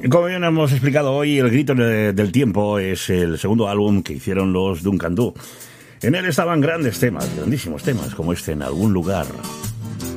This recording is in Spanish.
Como bien hemos explicado hoy, El Grito del Tiempo es el segundo álbum que hicieron los Duncan Du. En él estaban grandes temas, grandísimos temas, como este En algún lugar.